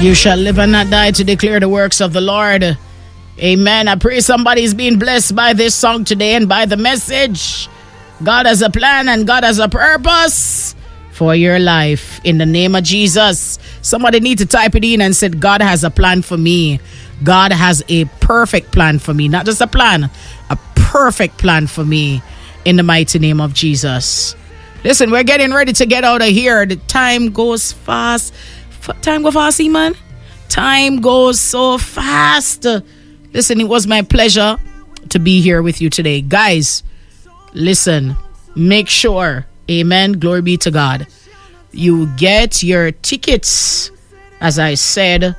You shall live and not die to declare the works of the Lord. Amen. I pray somebody's being blessed by this song today and by the message. God has a plan and God has a purpose for your life. In the name of Jesus. Somebody need to type it in and say, God has a plan for me. God has a perfect plan for me. Not just a plan, a perfect plan for me. In the mighty name of Jesus. Listen, we're getting ready to get out of here. The time goes fast. Time goes fast, man. Time goes so fast. Listen, it was my pleasure to be here with you today. Guys, listen, make sure, amen, glory be to God, you get your tickets, as I said,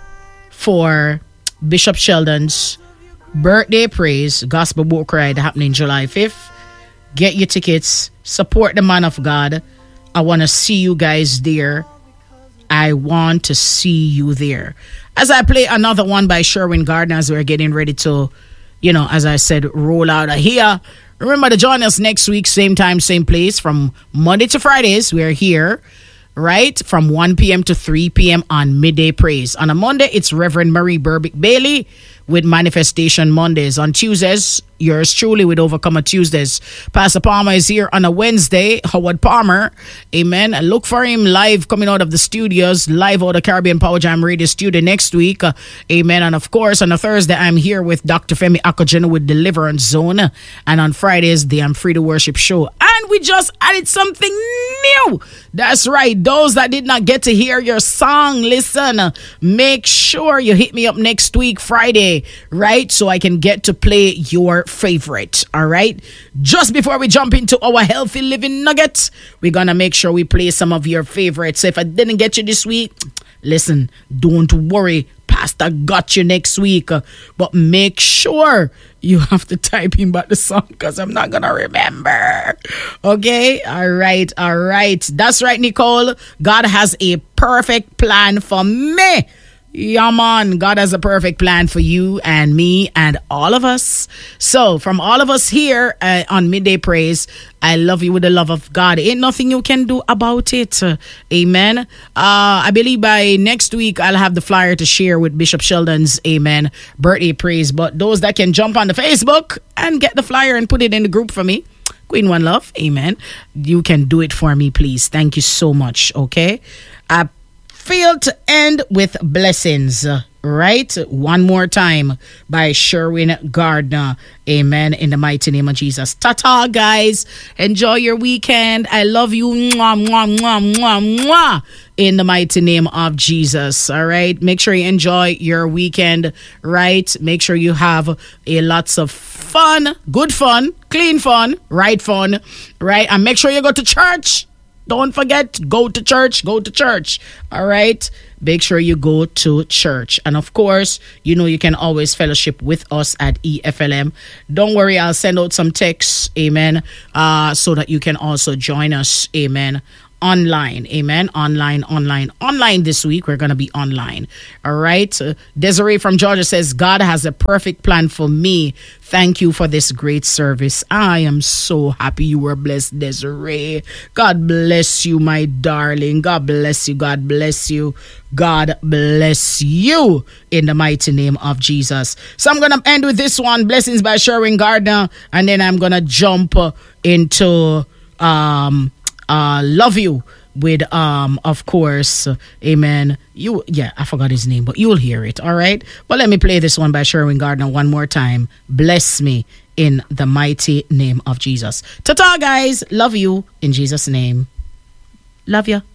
for Bishop Sheldon's birthday praise gospel boat ride happening July 5th. Get your tickets, support the man of God. I want to see you guys there. I want to see you there. As I play another one by Sherwin Gardner as we're getting ready to, as I said, roll out of here. Remember to join us next week, same time, same place, from Monday to Fridays. We're here, right? From 1 p.m. to 3 p.m. on Midday Praise. On a Monday, it's Reverend Marie Burbick Bailey with Manifestation Mondays. On Tuesdays, yours truly with Overcomer Tuesdays. Pastor Palmer is here on a Wednesday. Howard Palmer, amen. Look for him live coming out of the studios, live out of Caribbean Power Jam Radio Studio next week. Amen. And of course, on a Thursday, I'm here with Dr. Femi Akojeno with Deliverance Zone. And on Fridays, the I'm Free to Worship show. And we just added something new. That's right. Those that did not get to hear your song, listen, make sure you hit me up next week, Friday, right? So I can get to play your favorite. All right. Just before we jump into our healthy living nuggets, we're going to make sure we play some of your favorites. So if I didn't get you this week, listen, don't worry. Pastor got you next week. But make sure you have to type in back the song because I'm not going to remember. Okay. All right. All right. That's right, Nicole. God has a perfect plan for me. Yeah, man, God has a perfect plan for you and me and all of us. So from all of us here on Midday Praise, I love you with the love of God. Ain't nothing you can do about it. Amen. I believe by next week, I'll have the flyer to share with Bishop Sheldon's, amen, birthday praise. But those that can jump on the Facebook and get the flyer and put it in the group for me, Queen One Love, amen, you can do it for me, please. Thank you so much, okay? I feel to end with blessings, right? One more time by Sherwin Gardner. Amen. In the mighty name of Jesus. Ta-ta, guys. Enjoy your weekend. I love you. Mwah, mwah, mwah, mwah, mwah. In the mighty name of Jesus. All right. Make sure you enjoy your weekend, right? Make sure you have a lots of fun, good fun, clean fun, right fun, right? And make sure you go to church. Don't forget, go to church, all right? Make sure you go to church. And of course, you can always fellowship with us at EFLM. Don't worry, I'll send out some texts, amen, so that you can also join us, amen, online, amen, online this week. We're going to be online, all right? Desiree from Georgia says, God has a perfect plan for me. Thank you for this great service. I am so happy you were blessed, Desiree. God bless you, my darling. God bless you. God bless you. God bless you in the mighty name of Jesus. So I'm going to end with this one, Blessings by Sherwin Gardner, and then I'm going to jump into Love You with of course, amen, I forgot his name, but you'll hear it, all right? But let me play this one by Sherwin Gardner one more time. Bless me in the mighty name of Jesus. Ta-ta, guys. Love you in Jesus' name. Love you.